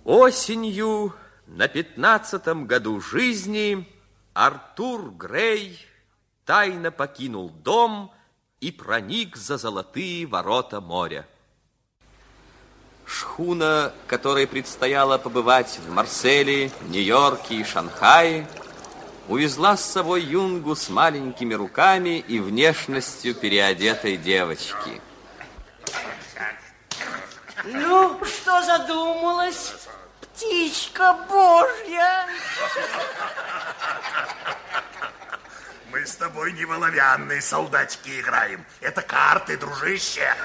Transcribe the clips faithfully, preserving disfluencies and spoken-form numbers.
Осенью на пятнадцатом году жизни Артур Грей тайно покинул дом и проник за золотые ворота моря. Шхуна, которой предстояло побывать в Марселе, Нью-Йорке и Шанхае, увезла с собой юнгу с маленькими руками и внешностью переодетой девочки. Ну, что задумалась, птичка Божья? Мы с тобой не в оловянные солдатики играем. Это карты, дружище.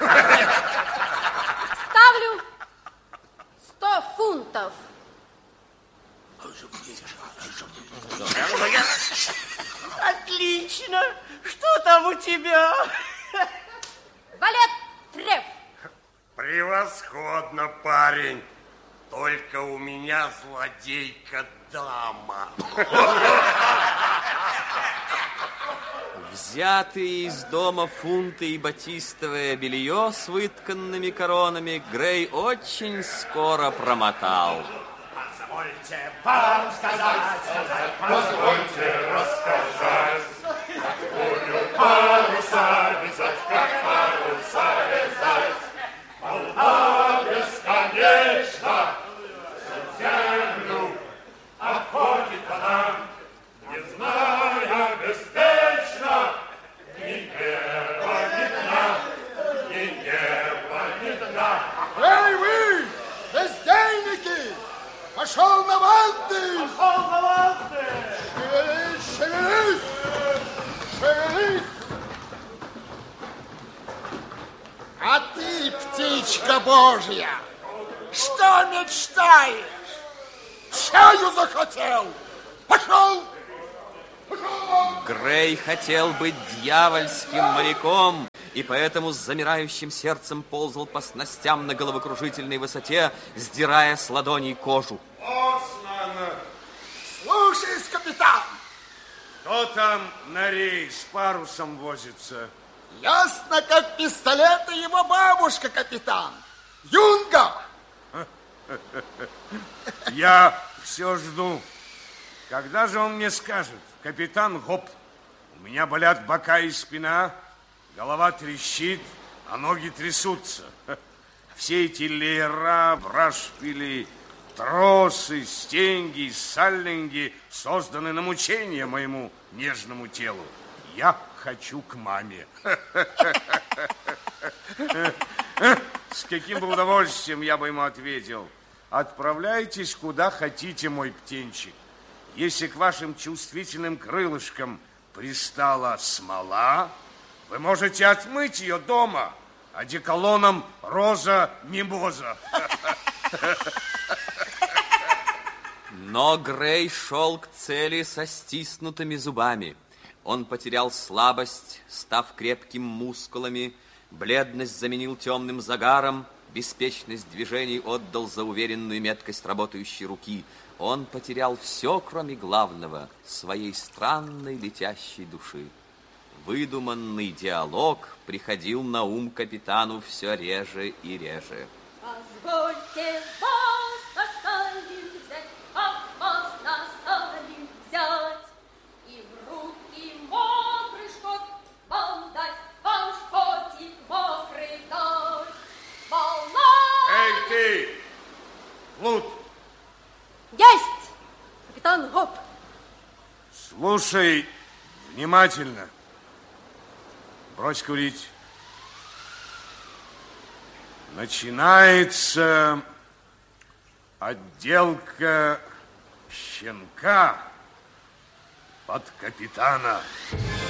Ставлю сто фунтов. Отлично. Что там у тебя? Валет треф. Превосходно, парень. Только у меня злодейка дама. Взятые из дома фунты и батистовое белье с вытканными коронами Грей очень скоро промотал. Позвольте вам сказать, позвольте рассказать, какую паруса вязать, как паруса вязать. Волна бесконечна, землю обходит она, не зная беспечно ни неба, ни дна, ни неба, ни дна. Эй, вы, бездельники! Пошел на ванты! Пошел на ванты! Шевелись, шевелись! Шевелись! А ты, птичка Божья, что мечтаешь? Чаю захотел? Пошел! Пошел! Грей хотел быть дьявольским моряком, и поэтому с замирающим сердцем ползал по снастям на головокружительной высоте, сдирая с ладоней кожу. Ослана! Слушаюсь, капитан! Кто там на рейс с парусом возится? Ясно, как пистолет и его бабушка, капитан. Юнга! Я все жду. Когда же он мне скажет? Капитан Гоп, у меня болят бока и спина, голова трещит, а ноги трясутся. Все эти леера, брашпили, тросы, стенги, саллинги созданы на мучение моему нежному телу. Я хочу к маме. С каким бы удовольствием я бы ему ответил: отправляйтесь куда хотите, мой птенчик. Если к вашим чувствительным крылышкам пристала смола, вы можете отмыть ее дома одеколоном роза мимоза. Но Грей шел к цели со стиснутыми зубами. Он потерял слабость, став крепким мускулами, бледность заменил темным загаром, беспечность движений отдал за уверенную меткость работающей руки. Он потерял все, кроме главного, своей странной летящей души. Выдуманный диалог приходил на ум капитану все реже и реже. Позвольте вас на салим взять, а вас на салим взять, и в руки мокрый шкот вам дать, вам шкотик мокрый дать. Волна... Эй, ты, плут! Есть, капитан Гоп. Слушай внимательно. Брось курить. Начинается отделка щенка под капитана.